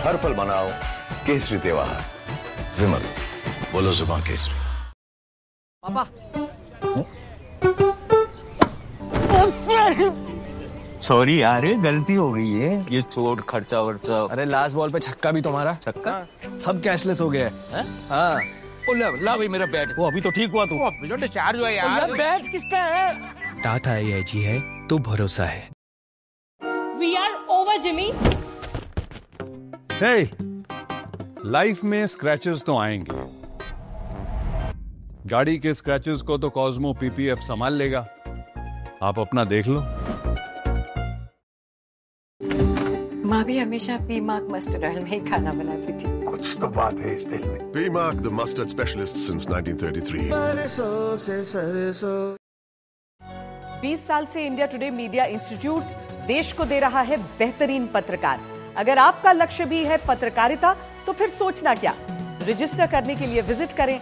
हर पल मनाओ केसरी त्योहार। विमल, बोलो जुबान केसरी। पापा सॉरी यार, गलती हो गई है। ये चोट खर्चा वर्चा। अरे लास्ट बॉल पे छक्का भी तुम्हारा। छक्का? सब कैशलेस हो गया है। हाँ ला भाई मेरा बैट। वो अभी तो ठीक हुआ तू। अभी तो डिस्चार्ज हुआ यार। बैट किसका है? टाटा AIG है तो भरोसा है। We are over, Jimmy. Hey, life में स्क्रैचेस तो आएंगे। गाड़ी के स्क्रैचेस को तो कॉस्मो PPF संभाल लेगा। आप अपना देख लो। माँ भी हमेशा पी-मार्क मस्टर्ड ऑयल में ही खाना बनाती थी। कुछ तो बात है इस दिल में। P-Mark, the mustard specialist since 1933. 20 साल से इंडिया टुडे मीडिया इंस्टीट्यूट देश को दे रहा है बेहतरीन पत्रकार। अगर आपका लक्ष्य भी है पत्रकारिता, तो फिर सोचना क्या। रजिस्टर करने के लिए विजिट करें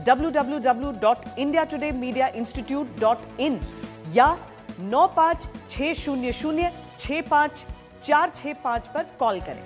www.indiatodayMediaInstitute.in या 9560065465 पर कॉल करें।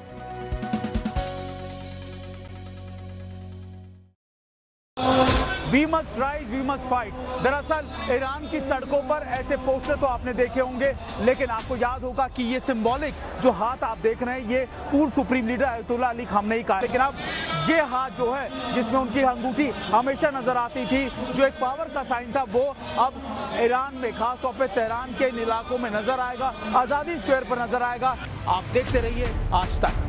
We must rise, we must fight. दरअसल ईरान की सड़कों पर ऐसे पोस्टर तो आपने देखे होंगे, लेकिन आपको याद होगा कि ये सिंबॉलिक जो हाथ आप देख रहे हैं, ये पूर्व supreme leader Ayatollah Ali Khamenei का। लेकिन अब ये हाथ जो है, जिसमें उनकी अंगूठी हमेशा नजर आती थी, जो एक पावर का साइन था, वो अब ईरान में, खासतौर पर तेहरान के इन इलाकों में नजर आएगा, आजादी स्क्वायर पर नजर आएगा। आप देखते रहिए आज तक।